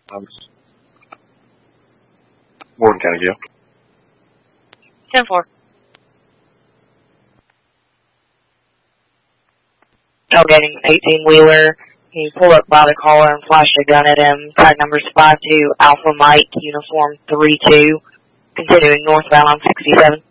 Morgan County Jail. 10-4. Tailgating 18-wheeler. He pulled up by the caller and flashed a gun at him. Tag numbers 52 Alpha Mike, uniform 32. Continuing northbound on 67.